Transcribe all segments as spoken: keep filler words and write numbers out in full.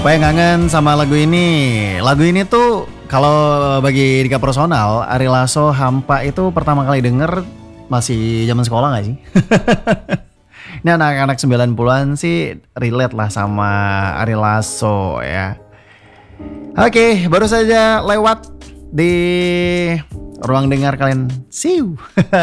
Supaya kangen sama lagu ini. Lagu ini tuh kalau bagi Dika personal, Ari Lasso Hampa itu pertama kali denger masih zaman sekolah gak sih? Ini anak-anak sembilan puluhan sih relate lah sama Ari Lasso ya. Oke, baru saja lewat di ruang dengar kalian. Siu.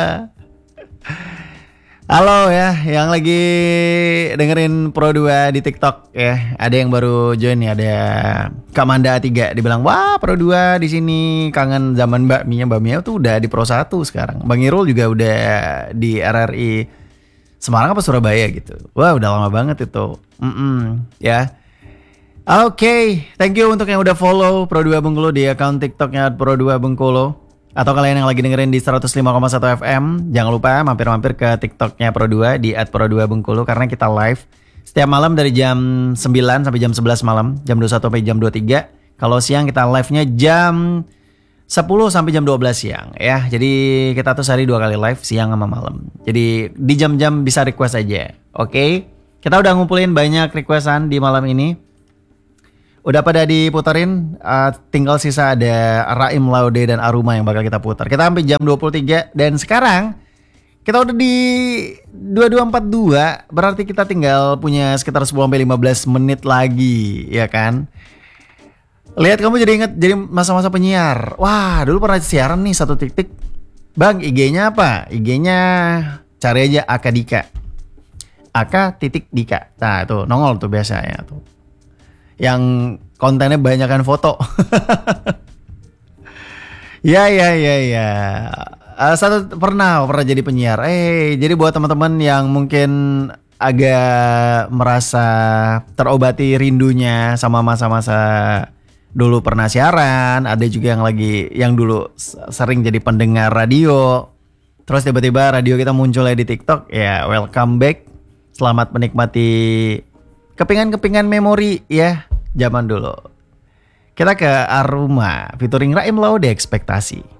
Halo ya, yang lagi dengerin Pro dua di TikTok ya. Ada yang baru join nih, ada Kak Manda tiga dibilang, "Wah, Pro dua di sini kangen zaman Mbak Mia." Mbak Mia tuh udah di Pro satu sekarang. Bang Irul juga udah di R R I Semarang apa Surabaya gitu. Wah, udah lama banget itu. Mm-mm, ya. Oke, okay, thank you untuk yang udah follow Pro dua Bengkulu di akun TikToknya Pro dua Bengkulu. Atau kalian yang lagi dengerin di seratus lima koma satu F M, jangan lupa mampir-mampir ke TikToknya Pro dua di at Pro dua Bengkulu karena kita live setiap malam dari jam sembilan sampai jam sebelas malam, jam dua puluh satu sampai jam dua puluh tiga. Kalau siang kita live-nya jam sepuluh sampai jam dua belas siang ya. Jadi kita tuh sehari dua kali live, siang sama malam. Jadi di jam-jam bisa request aja. Oke. Okay? Kita udah ngumpulin banyak requestan di malam ini. Udah pada diputerin, uh, tinggal sisa ada Raim Laude dan Aruma yang bakal kita putar. Kita sampai jam dua puluh tiga dan sekarang kita udah di dua puluh dua empat puluh dua, berarti kita tinggal punya sekitar sepuluh sampai lima belas menit lagi, ya kan? Lihat kamu jadi inget jadi masa-masa penyiar. Wah, dulu pernah siaran nih satu titik. Bang, I G-nya apa? I G-nya cari aja Aka Dika. Aka titik Dika. Nah, tuh nongol tuh biasanya tuh. Yang kontennya banyakan foto. Ya ya ya ya. Uh, satu pernah pernah jadi penyiar. Eh, jadi buat teman-teman yang mungkin agak merasa terobati rindunya sama masa-masa dulu pernah siaran, ada juga yang lagi yang dulu sering jadi pendengar radio. Terus tiba-tiba radio kita muncul di TikTok. Ya, welcome back. Selamat menikmati kepingan-kepingan memori ya zaman dulu. Kita ke Aruma featuring Raim Laude Ekspektasi.